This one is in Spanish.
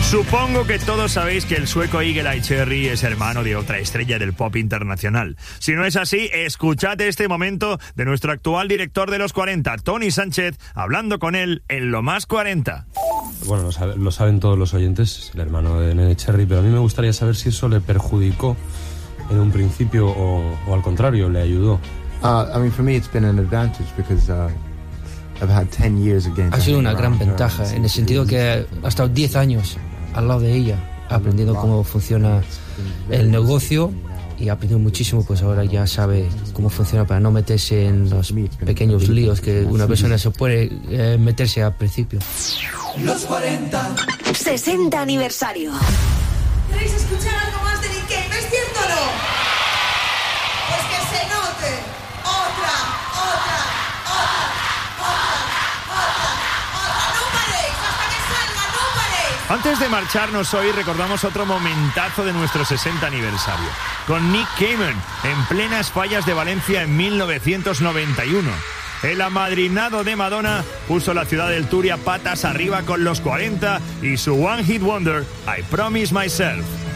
Supongo que todos sabéis que el sueco Eagle Eye Cherry es hermano de otra estrella del pop internacional. Si no es así, escuchad este momento de nuestro actual director de los 40, Tony Sánchez, hablando con él en Lo Más 40. Bueno, lo saben todos los oyentes, el hermano de Nene Cherry, pero a mí me gustaría saber si eso le perjudicó en un principio o al contrario, le ayudó. For me it's been an advantage because I've had 10 years again. Ha sido una gran ventaja en el sentido que ha estado 10 años al lado de ella, aprendiendo cómo funciona el negocio y ha aprendido muchísimo, pues ahora ya sabe cómo funciona para no meterse en los pequeños líos que una persona se puede meterse al principio. Los 40. 60 aniversario. ¿Queréis escuchar algo más de Nick Cave? ¿Es cierto o no? Pues que se note. Otra. No paréis, hasta que salga, no paréis. Antes de marcharnos hoy, recordamos otro momentazo de nuestro 60 aniversario, con Nick Cave en plenas fallas de Valencia en 1991. El amadrinado de Madonna puso la ciudad del Turia patas arriba con los 40 y su One Hit Wonder, I Promise Myself.